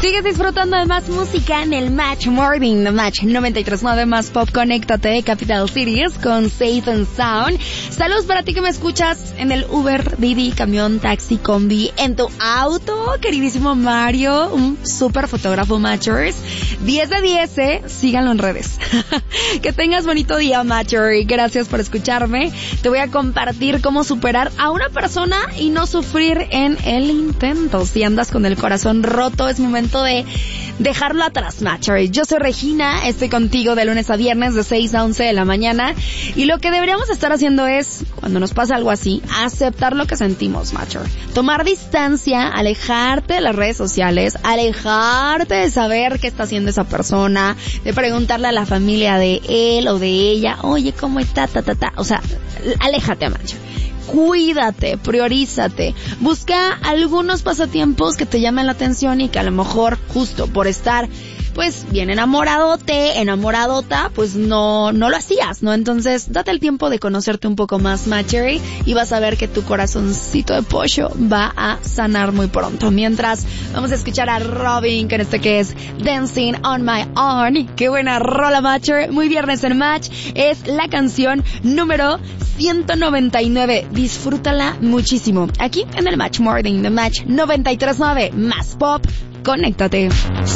Sigues disfrutando de más música en el Match Morning, The Match 93.9 más Pop. Conéctate, Capital Cities con Safe and Sound. Saludos para ti que me escuchas en el Uber, Didi, camión, taxi, combi, en tu auto, queridísimo Mario, un súper fotógrafo Matchers. 10 de 10, síganlo en redes. Que tengas bonito día, Matcher. Gracias por escucharme. Te voy a compartir cómo superar a una persona y no sufrir en el intento. Si andas con el corazón roto, es momento de dejarlo atrás, Matcher. Yo soy Regina, estoy contigo de lunes a viernes de 6 a 11 de la mañana. Y lo que deberíamos estar haciendo es, cuando nos pasa algo así, aceptar lo que sentimos, Matcher. Tomar distancia, alejarte de las redes sociales, alejarte de saber qué está haciendo esa persona, de preguntarle a la familia de él o de ella, oye, ¿cómo está? O sea, aléjate, Matcher. Cuídate, priorízate, busca algunos pasatiempos que te llamen la atención y que a lo mejor justo por estar pues bien enamoradote, enamoradota, pues no lo hacías, ¿no? Entonces, date el tiempo de conocerte un poco más, Matchery, y vas a ver que tu corazoncito de pollo va a sanar muy pronto. Mientras, vamos a escuchar a Robin, con este que es Dancing on My Own. Qué buena rola, Matcher. Muy viernes en Match. Es la canción número 199. Disfrútala muchísimo. Aquí en el Match Morning, The Match 93.9 más Pop. Conéctate.